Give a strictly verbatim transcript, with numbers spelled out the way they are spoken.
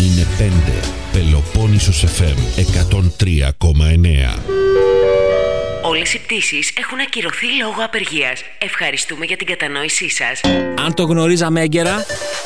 είναι πέντε. Πελοπόννησος εφ εμ εκατόν τρία κόμμα εννέα. Όλες οι πτήσεις έχουν ακυρωθεί λόγω απεργίας. Ευχαριστούμε για την κατανόησή σας. Αν το γνωρίζαμε έγκαιρα,